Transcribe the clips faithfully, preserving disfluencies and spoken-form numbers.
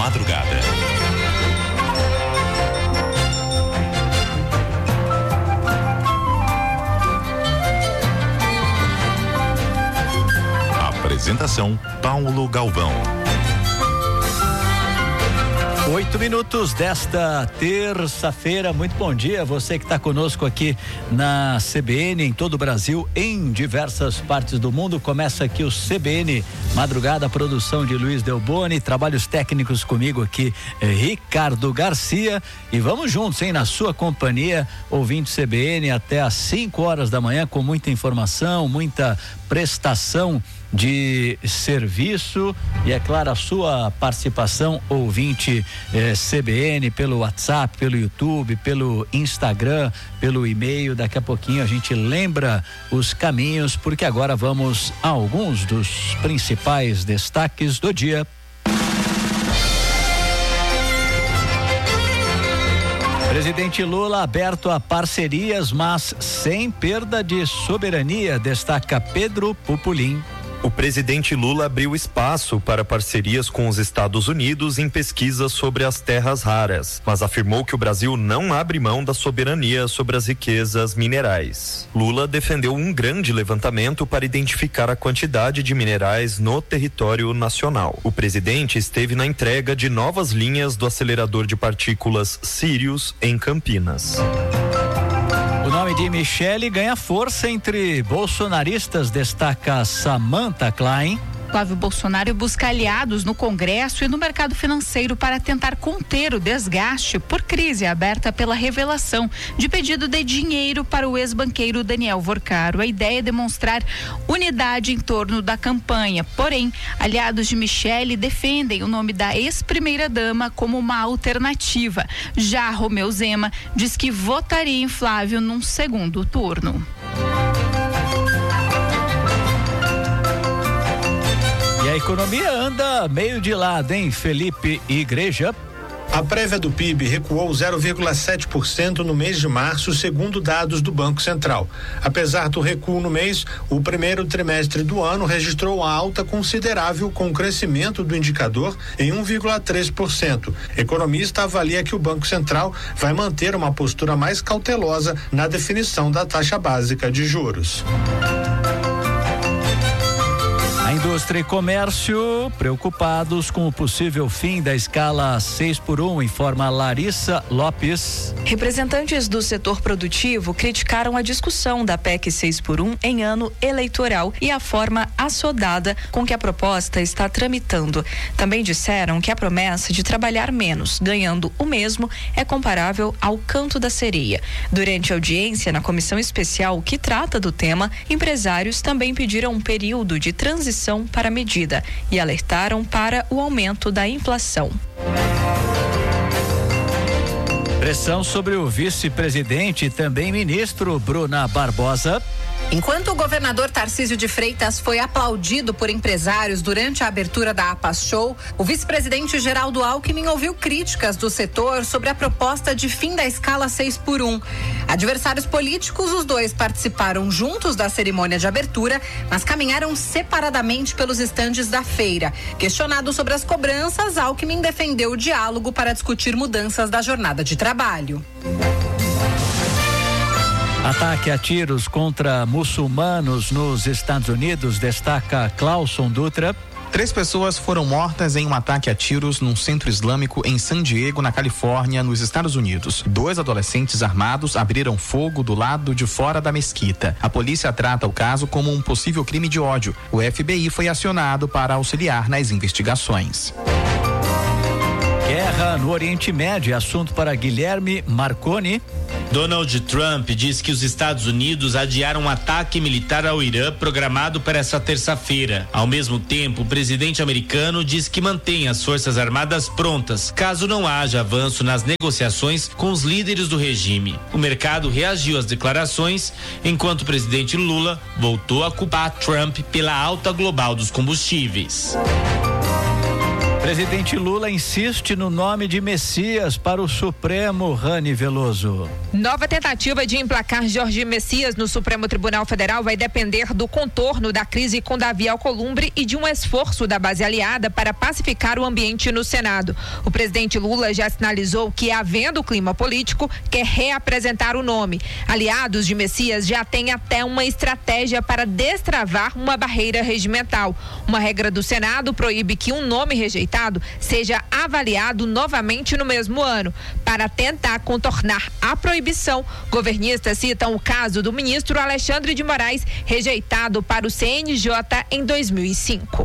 madrugada. Apresentação Paulo Galvão. Oito minutos desta terça-feira, muito bom dia, você que está conosco aqui na C B N, em todo o Brasil, em diversas partes do mundo. Começa aqui o C B N Madrugada, produção de Luiz Delboni, trabalhos técnicos comigo aqui, eh, Ricardo Garcia, e vamos juntos, hein, na sua companhia, ouvindo C B N até às cinco horas da manhã, com muita informação, muita prestação de serviço e, é claro, a sua participação, ouvinte eh, C B N, pelo WhatsApp, pelo YouTube, pelo Instagram, pelo e-mail. Daqui a pouquinho a gente lembra os caminhos, porque agora vamos a alguns dos principais destaques do dia. Presidente Lula aberto a parcerias, mas sem perda de soberania, destaca Pedro Pupulim. O presidente Lula abriu espaço para parcerias com os Estados Unidos em pesquisas sobre as terras raras, mas afirmou que o Brasil não abre mão da soberania sobre as riquezas minerais. Lula defendeu um grande levantamento para identificar a quantidade de minerais no território nacional. O presidente esteve na entrega de novas linhas do acelerador de partículas Sirius em Campinas. O nome de Michele ganha força entre bolsonaristas, destaca Samantha Klein. Flávio Bolsonaro busca aliados no Congresso e no mercado financeiro para tentar conter o desgaste por crise aberta pela revelação de pedido de dinheiro para o ex-banqueiro Daniel Vorcaro. A ideia é demonstrar unidade em torno da campanha. Porém, aliados de Michele defendem o nome da ex-primeira-dama como uma alternativa. Já Romeu Zema diz que votaria em Flávio num segundo turno. E a economia anda meio de lado, hein, Felipe Igreja? A prévia do P I B recuou zero vírgula sete por cento no mês de março, segundo dados do Banco Central. Apesar do recuo no mês, o primeiro trimestre do ano registrou uma alta considerável, com o crescimento do indicador em um vírgula três por cento. Economista avalia que o Banco Central vai manter uma postura mais cautelosa na definição da taxa básica de juros. Indústria e comércio preocupados com o possível fim da escala seis por um, informa Larissa Lopes. Representantes do setor produtivo criticaram a discussão da P E C seis por um em ano eleitoral e a forma assodada com que a proposta está tramitando. Também disseram que a promessa de trabalhar menos, ganhando o mesmo, é comparável ao canto da sereia. Durante a audiência na comissão especial que trata do tema, empresários também pediram um período de transição para a medida e alertaram para o aumento da inflação. Pressão sobre o vice-presidente e também ministro Bruna Barbosa. Enquanto o governador Tarcísio de Freitas foi aplaudido por empresários durante a abertura da APAS Show, o vice-presidente Geraldo Alckmin ouviu críticas do setor sobre a proposta de fim da escala seis por um. Adversários políticos, os dois participaram juntos da cerimônia de abertura, mas caminharam separadamente pelos estandes da feira. Questionado sobre as cobranças, Alckmin defendeu o diálogo para discutir mudanças da jornada de trabalho. Ataque a tiros contra muçulmanos nos Estados Unidos, destaca Clauson Dutra. Três pessoas foram mortas em um ataque a tiros num centro islâmico em San Diego, na Califórnia, nos Estados Unidos. Dois adolescentes armados abriram fogo do lado de fora da mesquita. A polícia trata o caso como um possível crime de ódio. O F B I foi acionado para auxiliar nas investigações. Guerra no Oriente Médio, assunto para Guilherme Marconi. Donald Trump diz que os Estados Unidos adiaram um ataque militar ao Irã programado para essa terça-feira. Ao mesmo tempo, o presidente americano diz que mantém as Forças Armadas prontas, caso não haja avanço nas negociações com os líderes do regime. O mercado reagiu às declarações, enquanto o presidente Lula voltou a culpar Trump pela alta global dos combustíveis. Presidente Lula insiste no nome de Messias para o Supremo. Rani Veloso. Nova tentativa de emplacar Jorge Messias no Supremo Tribunal Federal vai depender do contorno da crise com Davi Alcolumbre e de um esforço da base aliada para pacificar o ambiente no Senado. O presidente Lula já sinalizou que, havendo clima político, quer reapresentar o nome. Aliados de Messias já têm até uma estratégia para destravar uma barreira regimental. Uma regra do Senado proíbe que um nome rejeitado seja avaliado novamente no mesmo ano. Para tentar contornar a proibição, governistas citam o caso do ministro Alexandre de Moraes, rejeitado para o C N J em dois mil e cinco.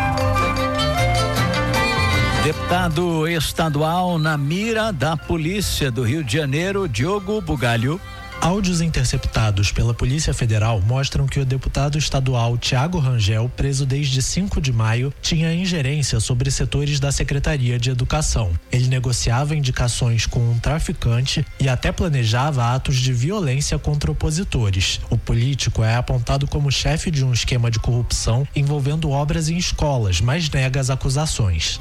Deputado estadual na mira da Polícia do Rio de Janeiro, Diogo Bugalho. Áudios interceptados pela Polícia Federal mostram que o deputado estadual Tiago Rangel, preso desde cinco de maio, tinha ingerência sobre setores da Secretaria de Educação. Ele negociava indicações com um traficante e até planejava atos de violência contra opositores. O político é apontado como chefe de um esquema de corrupção envolvendo obras em escolas, mas nega as acusações.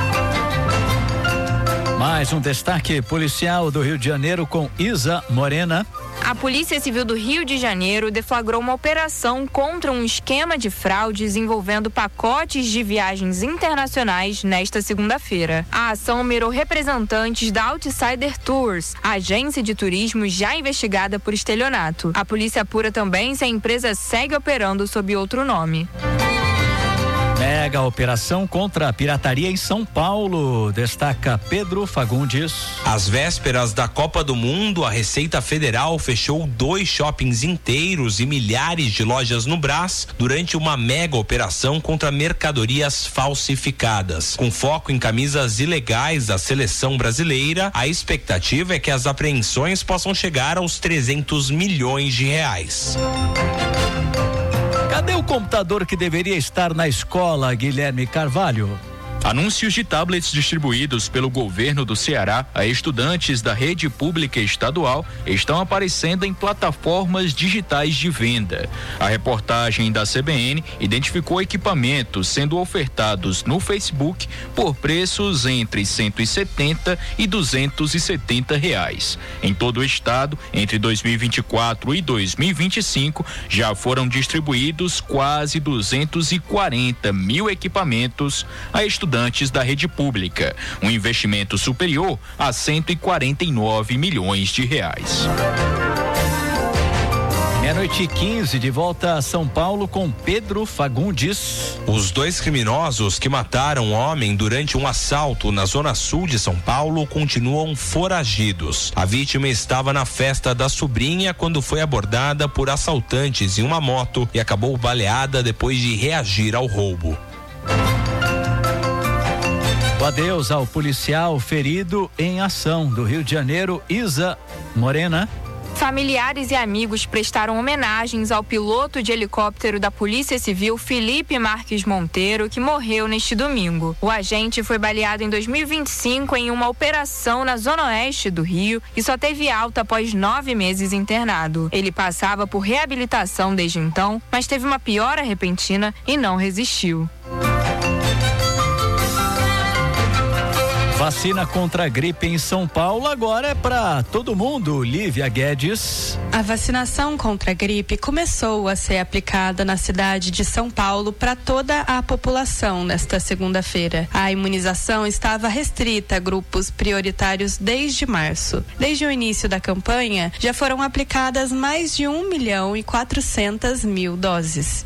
Mais um destaque policial do Rio de Janeiro com Isa Morena. A Polícia Civil do Rio de Janeiro deflagrou uma operação contra um esquema de fraudes envolvendo pacotes de viagens internacionais nesta segunda-feira. A ação mirou representantes da Outsider Tours, agência de turismo já investigada por estelionato. A polícia apura também se a empresa segue operando sob outro nome. Mega operação contra a pirataria em São Paulo, destaca Pedro Fagundes. Às vésperas da Copa do Mundo, a Receita Federal fechou dois shoppings inteiros e milhares de lojas no Brás durante uma mega operação contra mercadorias falsificadas. Com foco em camisas ilegais da seleção brasileira, a expectativa é que as apreensões possam chegar aos trezentos milhões de reais. Cadê o computador que deveria estar na escola, Guilherme Carvalho? Anúncios de tablets distribuídos pelo governo do Ceará a estudantes da rede pública estadual estão aparecendo em plataformas digitais de venda. A reportagem da C B N identificou equipamentos sendo ofertados no Facebook por preços entre cento e setenta e duzentos e setenta reais. Em todo o estado, entre dois mil e vinte e quatro e dois mil e vinte e cinco, já foram distribuídos quase duzentos e quarenta mil equipamentos a estudantes da rede pública, um investimento superior a cento e quarenta e nove milhões de reais. Meia-noite e quinze, de volta a São Paulo com Pedro Fagundes. Os dois criminosos que mataram um homem durante um assalto na zona sul de São Paulo continuam foragidos. A vítima estava na festa da sobrinha quando foi abordada por assaltantes em uma moto e acabou baleada depois de reagir ao roubo. O adeus ao policial ferido em ação do Rio de Janeiro, Isa Morena. Familiares e amigos prestaram homenagens ao piloto de helicóptero da Polícia Civil, Felipe Marques Monteiro, que morreu neste domingo. O agente foi baleado em dois mil e vinte e cinco em uma operação na zona oeste do Rio e só teve alta após nove meses internado. Ele passava por reabilitação desde então, mas teve uma piora repentina e não resistiu. Vacina contra a gripe em São Paulo agora é para todo mundo. Lívia Guedes. A vacinação contra a gripe começou a ser aplicada na cidade de São Paulo para toda a população nesta segunda-feira. A imunização estava restrita a grupos prioritários desde março. Desde o início da campanha, já foram aplicadas mais de um milhão e quatrocentas mil doses.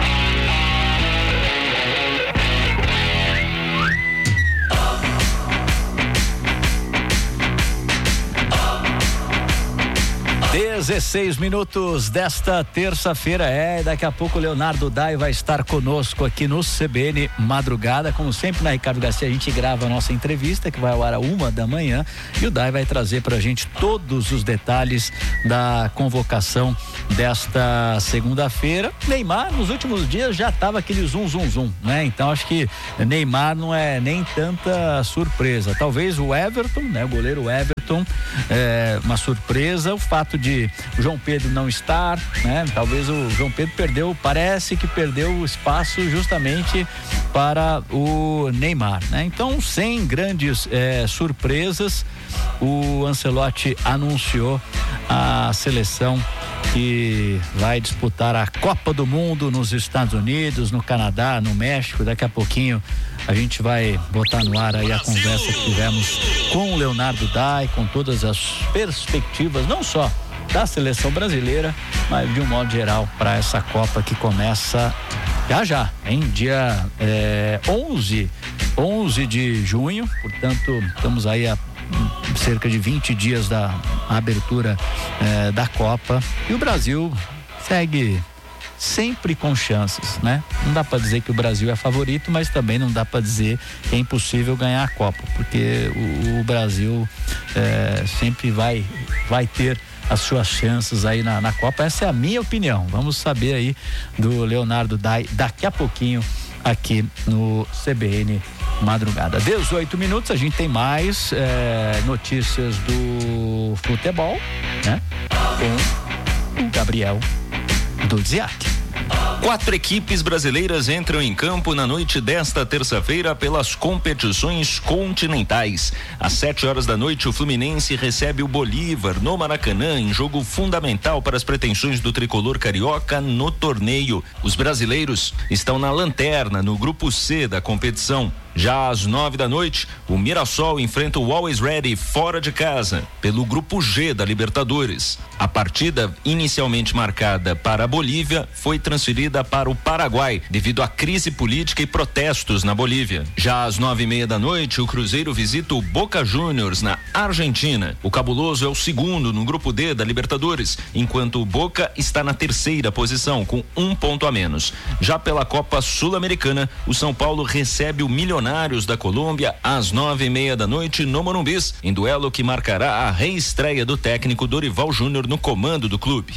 dezesseis minutos desta terça-feira. É, daqui a pouco o Leonardo Dai vai estar conosco aqui no C B N Madrugada. Como sempre, na Ricardo Garcia, a gente grava a nossa entrevista, que vai ao ar a uma da manhã. E o Dai vai trazer pra gente todos os detalhes da convocação desta segunda-feira. Neymar, nos últimos dias, já tava aquele zum, zum, zum, né? Então, acho que Neymar não é nem tanta surpresa. Talvez o Everton, né? O goleiro Everton, Wellington, é, uma surpresa. O fato de o João Pedro não estar, né? Talvez o João Pedro perdeu, parece que perdeu o espaço justamente para o Neymar, né? Então, sem grandes é, surpresas, o Ancelotti anunciou a seleção que vai disputar a Copa do Mundo nos Estados Unidos, no Canadá, no México. Daqui a pouquinho a gente vai botar no ar aí a conversa que tivemos com o Leonardo Dai, com todas as perspectivas, não só da seleção brasileira, mas de um modo geral para essa Copa que começa já já, em dia é, onze de junho, portanto estamos aí a cerca de vinte dias da abertura eh, da Copa, e o Brasil segue sempre com chances, né? Não dá para dizer que o Brasil é favorito, mas também não dá para dizer que é impossível ganhar a Copa, porque o, o Brasil eh, sempre vai vai ter as suas chances aí na, na Copa. Essa é a minha opinião. Vamos saber aí do Leonardo Dai daqui a pouquinho aqui no C B N Madrugada. dezoito minutos, a gente tem mais é, notícias do futebol, né? Com o Gabriel Dudziak. Quatro equipes brasileiras entram em campo na noite desta terça-feira pelas competições continentais. Às sete horas da noite, o Fluminense recebe o Bolívar no Maracanã, em jogo fundamental para as pretensões do tricolor carioca no torneio. Os brasileiros estão na lanterna no grupo C da competição. Já às nove da noite, o Mirassol enfrenta o Always Ready fora de casa, pelo grupo G da Libertadores. A partida, inicialmente marcada para a Bolívia, foi transferida para o Paraguai, devido à crise política e protestos na Bolívia. Já às nove e meia da noite, o Cruzeiro visita o Boca Juniors na Argentina. O Cabuloso é o segundo no grupo D da Libertadores, enquanto o Boca está na terceira posição, com um ponto a menos. Já pela Copa Sul-Americana, o São Paulo recebe o Milionários da Colômbia às nove e meia da noite no Morumbis, em duelo que marcará a reestreia do técnico Dorival Júnior no comando do clube.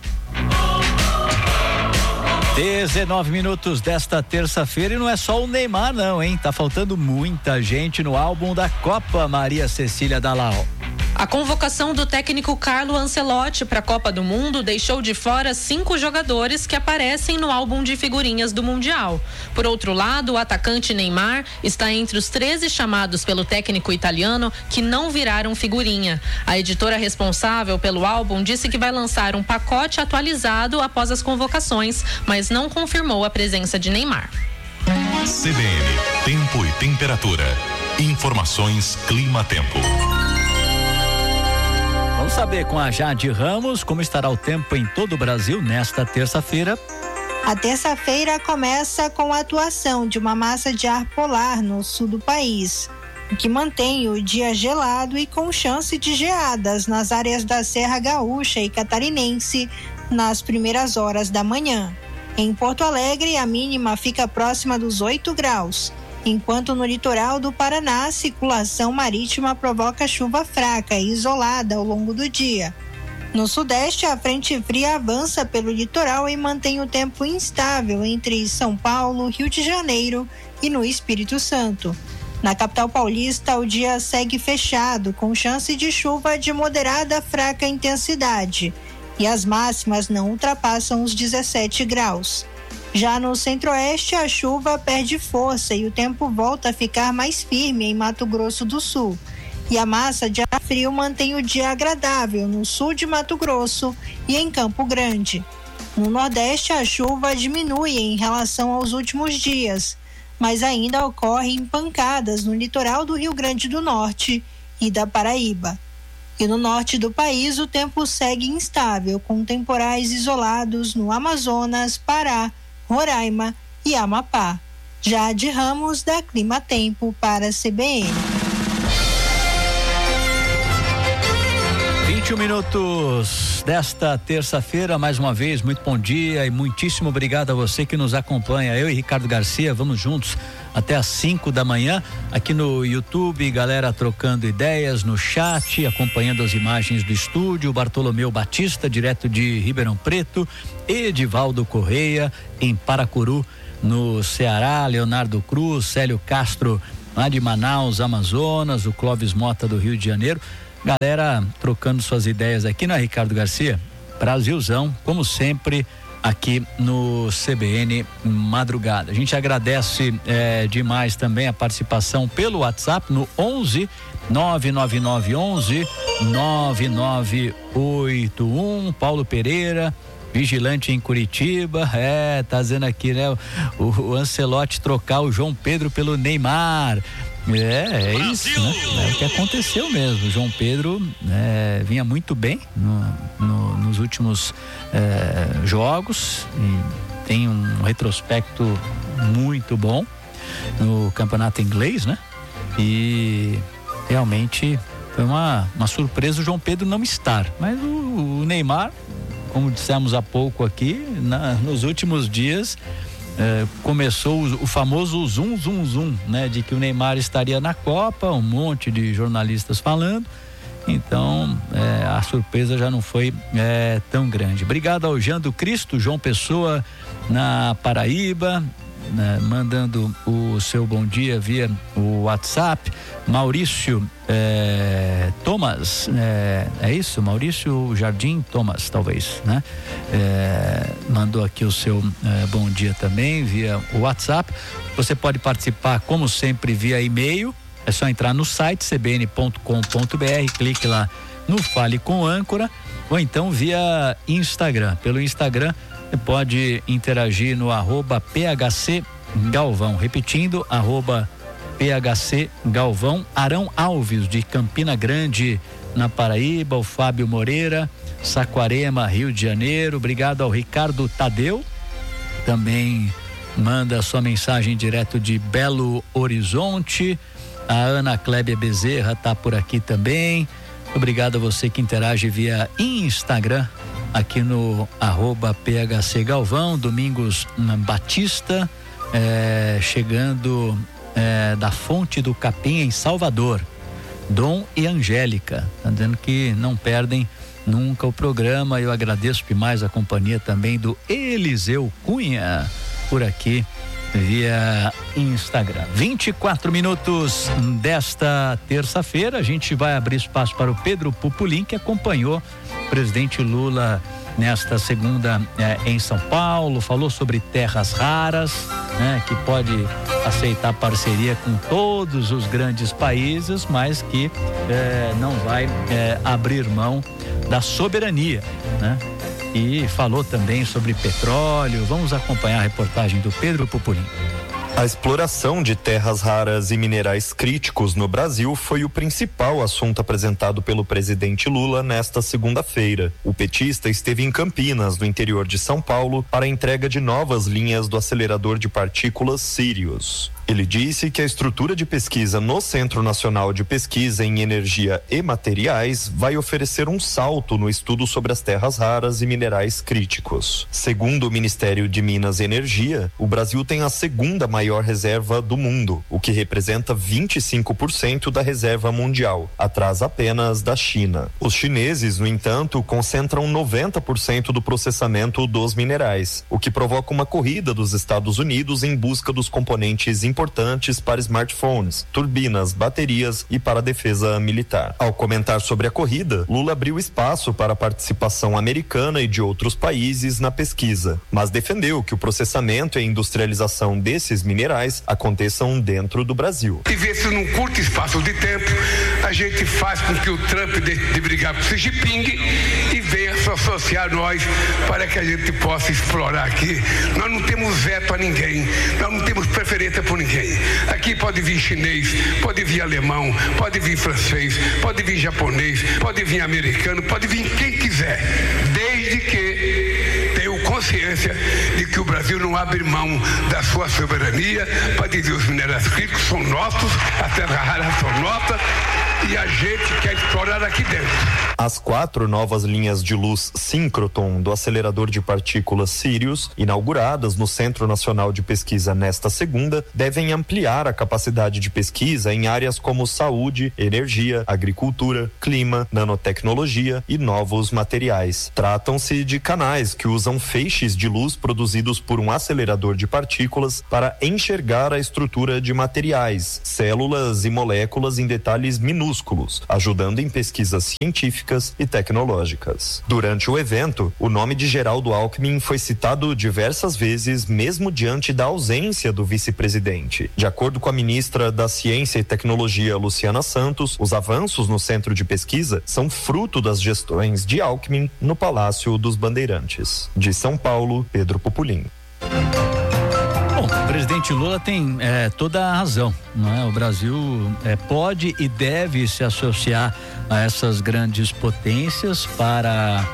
dezenove minutos desta terça-feira, e não é só o Neymar não, hein? Tá faltando muita gente no álbum da Copa, Maria Cecília Dalal. A convocação do técnico Carlo Ancelotti para a Copa do Mundo deixou de fora cinco jogadores que aparecem no álbum de figurinhas do Mundial. Por outro lado, o atacante Neymar está entre os treze chamados pelo técnico italiano que não viraram figurinha. A editora responsável pelo álbum disse que vai lançar um pacote atualizado após as convocações, mas não confirmou a presença de Neymar. C B N, tempo e temperatura. Informações Clima-Tempo. Vamos saber com a Jade Ramos como estará o tempo em todo o Brasil nesta terça-feira. A terça-feira começa com a atuação de uma massa de ar polar no sul do país, o que mantém o dia gelado e com chance de geadas nas áreas da Serra Gaúcha e Catarinense nas primeiras horas da manhã. Em Porto Alegre, a mínima fica próxima dos oito graus. Enquanto no litoral do Paraná, a circulação marítima provoca chuva fraca e isolada ao longo do dia. No sudeste, a frente fria avança pelo litoral e mantém o tempo instável entre São Paulo, Rio de Janeiro e no Espírito Santo. Na capital paulista, o dia segue fechado, com chance de chuva de moderada a fraca intensidade, e as máximas não ultrapassam os dezessete graus. Já no centro-oeste, a chuva perde força e o tempo volta a ficar mais firme em Mato Grosso do Sul. E a massa de ar frio mantém o dia agradável no sul de Mato Grosso e em Campo Grande. No nordeste, a chuva diminui em relação aos últimos dias, mas ainda ocorre em pancadas no litoral do Rio Grande do Norte e da Paraíba. E no norte do país, o tempo segue instável, com temporais isolados no Amazonas, Pará, Roraima e Amapá. Jade Ramos, da Clima Tempo, para a C B N. vinte e um minutos desta terça-feira, mais uma vez, muito bom dia e muitíssimo obrigado a você que nos acompanha. Eu e Ricardo Garcia, vamos juntos até às cinco da manhã, aqui no YouTube, galera trocando ideias no chat, acompanhando as imagens do estúdio. Bartolomeu Batista, direto de Ribeirão Preto, Edivaldo Correia, em Paracuru, no Ceará, Leonardo Cruz, Célio Castro, lá de Manaus, Amazonas, o Clóvis Mota do Rio de Janeiro. Galera trocando suas ideias aqui, não é, Ricardo Garcia? Brasilzão, como sempre, aqui no C B N Madrugada. A gente agradece é, demais também a participação pelo WhatsApp no onze nove nove nove onze nove nove oito um. Paulo Pereira, vigilante em Curitiba, é, tá dizendo aqui, né? O, o Ancelotti trocar o João Pedro pelo Neymar. É, é isso, né? É o que aconteceu mesmo. O João Pedro é, vinha muito bem no, no, nos últimos é, jogos e tem um retrospecto muito bom no campeonato inglês, né? E realmente foi uma, uma surpresa o João Pedro não estar, mas o, o Neymar, como dissemos há pouco aqui, na, nos últimos dias É, começou o, o famoso zoom, zoom, zoom, né? De que o Neymar estaria na Copa, um monte de jornalistas falando, então é, a surpresa já não foi é, tão grande. Obrigado ao Jean do Cristo, João Pessoa, na Paraíba, né? Mandando o seu bom dia via o WhatsApp. Maurício é, Thomas, é, é isso? Maurício Jardim Thomas, talvez, né? É, mandou aqui o seu é, bom dia também via o WhatsApp. Você pode participar, como sempre, via e-mail. É só entrar no site c b n ponto com ponto b r, clique lá no Fale com Âncora, ou então via Instagram. Pelo Instagram você pode interagir no arroba P H C Galvão, repetindo, arroba P H C Galvão. Arão Alves, de Campina Grande, na Paraíba, o Fábio Moreira, Saquarema, Rio de Janeiro. Obrigado ao Ricardo Tadeu, também manda sua mensagem direto de Belo Horizonte. A Ana Clébia Bezerra tá por aqui também. Obrigado a você que interage via Instagram, aqui no arroba P H C Galvão. Domingos Batista, é, chegando é, da Fonte do Capim, em Salvador. Dom e Angélica, tá dizendo que não perdem nunca o programa. Eu agradeço demais a companhia também do Eliseu Cunha, por aqui via Instagram. vinte e quatro minutos desta terça-feira, a gente vai abrir espaço para o Pedro Pupulim, que acompanhou o presidente Lula nesta segunda eh, em São Paulo, falou sobre terras raras, né, que pode aceitar parceria com todos os grandes países, mas que eh, não vai eh, abrir mão da soberania, né? E falou também sobre petróleo. Vamos acompanhar a reportagem do Pedro Pupulim. A exploração de terras raras e minerais críticos no Brasil foi o principal assunto apresentado pelo presidente Lula nesta segunda-feira. O petista esteve em Campinas, no interior de São Paulo, para a entrega de novas linhas do acelerador de partículas Sirius. Ele disse que a estrutura de pesquisa no Centro Nacional de Pesquisa em Energia e Materiais vai oferecer um salto no estudo sobre as terras raras e minerais críticos. Segundo o Ministério de Minas e Energia, o Brasil tem a segunda maior reserva do mundo, o que representa vinte e cinco por cento da reserva mundial, atrás apenas da China. Os chineses, no entanto, concentram noventa por cento do processamento dos minerais, o que provoca uma corrida dos Estados Unidos em busca dos componentes importantes para smartphones, turbinas, baterias e para a defesa militar. Ao comentar sobre a corrida, Lula abriu espaço para a participação americana e de outros países na pesquisa, mas defendeu que o processamento e a industrialização desses minerais aconteçam dentro do Brasil. E ver se num curto espaço de tempo a gente faz com que o Trump deixe de brigar com o Xi Jinping e venha se associar a nós para que a gente possa explorar aqui. Nós não temos veto a ninguém, nós não temos preferência por ninguém. Aqui pode vir chinês, pode vir alemão, pode vir francês, pode vir japonês, pode vir americano, pode vir quem quiser, desde que tenha consciência de que o Brasil não abre mão da sua soberania para dizer os minerais críticos são nossos, as terras raras são nossas e a gente quer explorar aqui dentro. As quatro novas linhas de luz síncroton do acelerador de partículas Sirius, inauguradas no Centro Nacional de Pesquisa nesta segunda, devem ampliar a capacidade de pesquisa em áreas como saúde, energia, agricultura, clima, nanotecnologia e novos materiais. Tratam-se de canais que usam feixes de luz produzidos por um acelerador de partículas para enxergar a estrutura de materiais, células e moléculas em detalhes minúsculos, maiúsculos, ajudando em pesquisas científicas e tecnológicas. Durante o evento, o nome de Geraldo Alckmin foi citado diversas vezes, mesmo diante da ausência do vice-presidente. De acordo com a ministra da Ciência e Tecnologia, Luciana Santos, os avanços no centro de pesquisa são fruto das gestões de Alckmin no Palácio dos Bandeirantes. De São Paulo, Pedro Pupulim. Bom, o presidente Lula tem é, toda a razão, não é? O Brasil é, pode e deve se associar a essas grandes potências para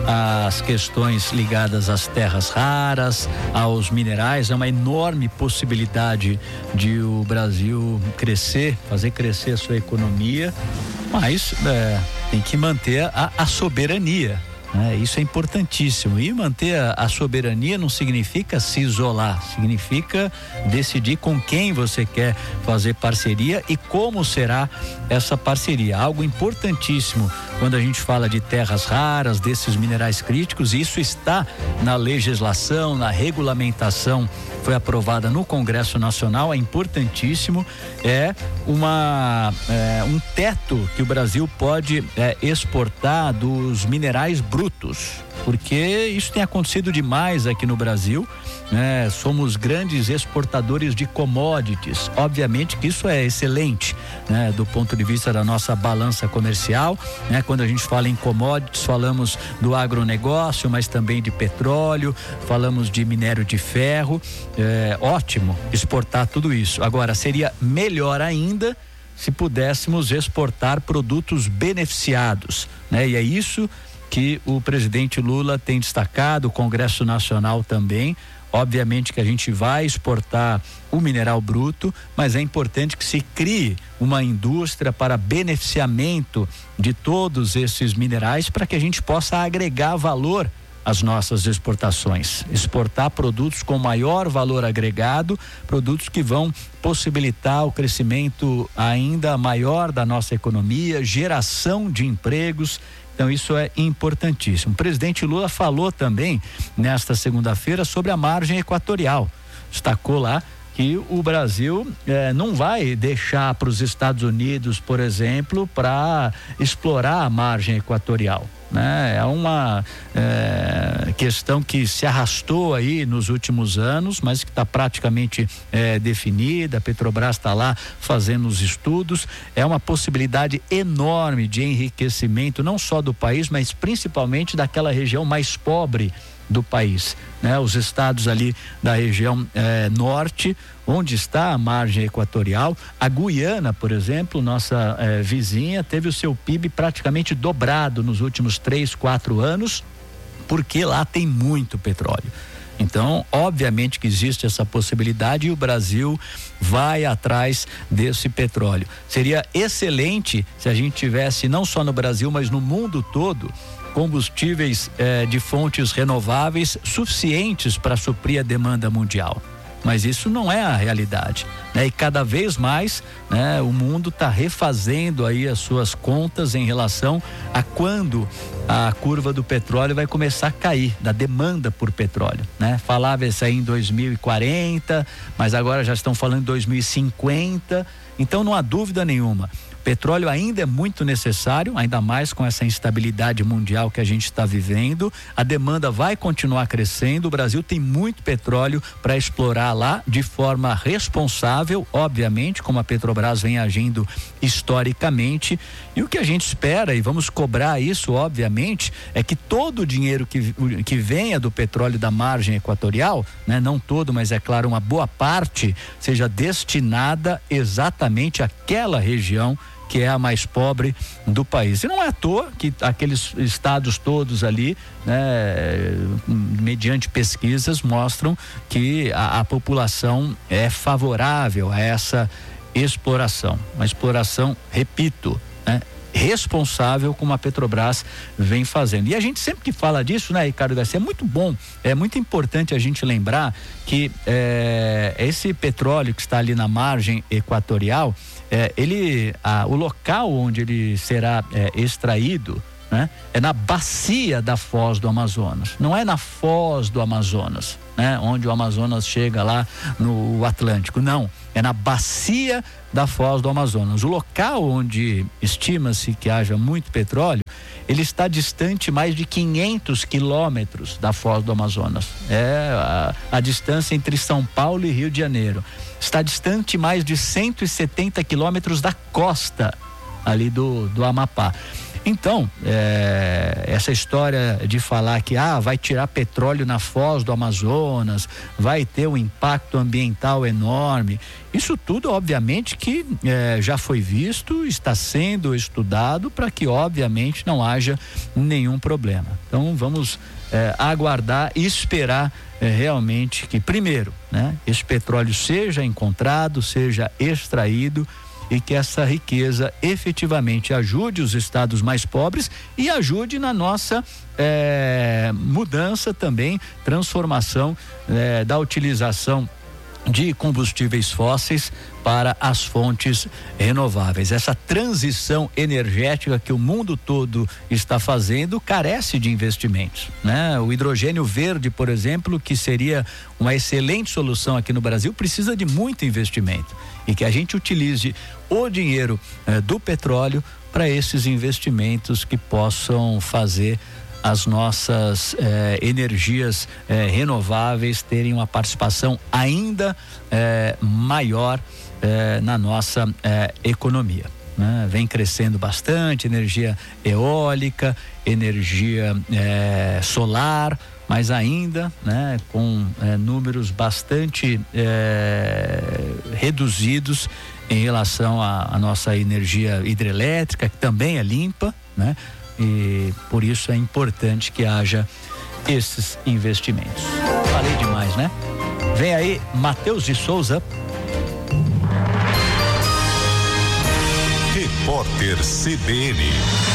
as questões ligadas às terras raras, aos minerais. É uma enorme possibilidade de o Brasil crescer, fazer crescer a sua economia, mas é, tem que manter a, a soberania. É, isso é importantíssimo. E manter a, a soberania não significa se isolar, significa decidir com quem você quer fazer parceria e como será essa parceria. Algo importantíssimo quando a gente fala de terras raras, desses minerais críticos. Isso está na legislação, na regulamentação, foi aprovada no Congresso Nacional. É importantíssimo, é uma é, um teto que o Brasil pode é, exportar dos minerais brutos, porque isso tem acontecido demais aqui no Brasil, né? Somos grandes exportadores de commodities. Obviamente que isso é excelente, né? Do ponto de vista da nossa balança comercial, né? Quando a gente fala em commodities, falamos do agronegócio, mas também de petróleo, falamos de minério de ferro. É ótimo exportar tudo isso. Agora, seria melhor ainda se pudéssemos exportar produtos beneficiados, né? E é isso que o presidente Lula tem destacado, o Congresso Nacional também. Obviamente que a gente vai exportar o mineral bruto, mas é importante que se crie uma indústria para beneficiamento de todos esses minerais, para que a gente possa agregar valor às nossas exportações, exportar produtos com maior valor agregado, produtos que vão possibilitar o crescimento ainda maior da nossa economia, geração de empregos. Então isso é importantíssimo. O presidente Lula falou também nesta segunda-feira sobre a margem equatorial. Destacou lá que o Brasil eh, não vai deixar para os Estados Unidos, por exemplo, para explorar a margem equatorial, né? É uma eh, questão que se arrastou aí nos últimos anos, mas que está praticamente eh, definida. A Petrobras está lá fazendo os estudos. É uma possibilidade enorme de enriquecimento, não só do país, mas principalmente daquela região mais pobre do país, né? Os estados ali da região eh, norte, onde está a margem equatorial. A Guiana, por exemplo, nossa eh, vizinha, teve o seu P I B praticamente dobrado nos últimos três, quatro anos, porque lá tem muito petróleo. Então, obviamente que existe essa possibilidade e o Brasil vai atrás desse petróleo. Seria excelente se a gente tivesse, não só no Brasil, mas no mundo todo, combustíveis eh, de fontes renováveis suficientes para suprir a demanda mundial. Mas isso não é a realidade, né? E cada vez mais, né, o mundo está refazendo aí as suas contas em relação a quando a curva do petróleo vai começar a cair, da demanda por petróleo, né? Falava isso aí em dois mil e quarenta, mas agora já estão falando em dois mil e cinquenta. Então não há dúvida nenhuma. Petróleo ainda é muito necessário, ainda mais com essa instabilidade mundial que a gente está vivendo. A demanda vai continuar crescendo. O Brasil tem muito petróleo para explorar lá de forma responsável, obviamente, como a Petrobras vem agindo historicamente. E o que a gente espera, e vamos cobrar isso, obviamente, é que todo o dinheiro que, que venha do petróleo da margem equatorial, né, não todo, mas é claro, uma boa parte, seja destinada exatamente àquela região que é a mais pobre do país. E não é à toa que aqueles estados todos ali, né, mediante pesquisas, mostram que a, a população é favorável a essa exploração. Uma exploração, repito, né, responsável, como a Petrobras vem fazendo. E a gente sempre que fala disso, né, Ricardo Garcia, é muito bom, é muito importante a gente lembrar que é, esse petróleo que está ali na margem equatorial, É, ele, a, o local onde ele será é, extraído, né? É na bacia da Foz do Amazonas, não é na Foz do Amazonas, né? Onde o Amazonas chega lá no Atlântico, não, é na bacia da Foz do Amazonas. O local onde estima-se que haja muito petróleo, ele está distante mais de quinhentos quilômetros da Foz do Amazonas. É a, a distância entre São Paulo e Rio de Janeiro. Está distante mais de cento e setenta quilômetros da costa ali do, do Amapá. Então, é, essa história de falar que ah, vai tirar petróleo na Foz do Amazonas, vai ter um impacto ambiental enorme, isso tudo obviamente que é, já foi visto, está sendo estudado para que obviamente não haja nenhum problema. Então vamos é, aguardar e esperar é, realmente que primeiro, né, esse petróleo seja encontrado, seja extraído, e que essa riqueza efetivamente ajude os estados mais pobres e ajude na nossa eh, mudança também, transformação eh, da utilização de combustíveis fósseis para as fontes renováveis. Essa transição energética que o mundo todo está fazendo carece de investimentos, né? O hidrogênio verde, por exemplo, que seria uma excelente solução aqui no Brasil, precisa de muito investimento e que a gente utilize o dinheiro eh, do petróleo para esses investimentos que possam fazer as nossas eh, energias eh, renováveis terem uma participação ainda eh, maior eh, na nossa eh, economia, né? Vem crescendo bastante energia eólica, energia eh, solar, mas ainda, né, com eh, números bastante eh, reduzidos em relação à, à nossa energia hidrelétrica, que também é limpa, né? E por isso é importante que haja esses investimentos. Falei demais, né? Vem aí Matheus de Souza. Repórter C B N.